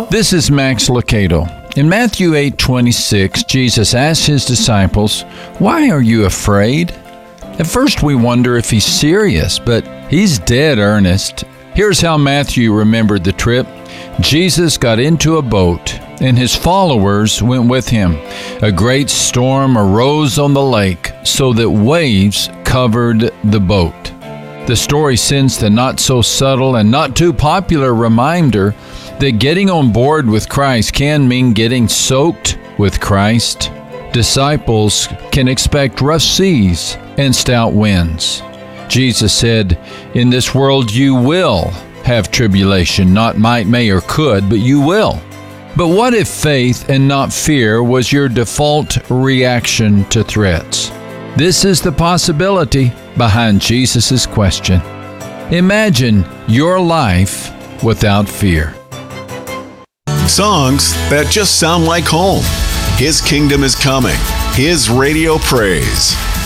This is Max Lucado. In Matthew 8:26, Jesus asked his disciples, "Why are you afraid?" At first we wonder if he's serious, but he's dead earnest. Here's how Matthew remembered the trip. Jesus got into a boat, and his followers went with him. A great storm arose on the lake, so that waves covered the boat. The story sends the not-so-subtle and not too popular reminder that getting on board with Christ can mean getting soaked with Christ. Disciples can expect rough seas and stout winds. Jesus said, "In this world you will have tribulation, not might, may, or could, but you will." But what if faith and not fear was your default reaction to threats? This is the possibility behind Jesus' question. Imagine your life without fear. Songs that just sound like home. His kingdom is coming. His radio praise.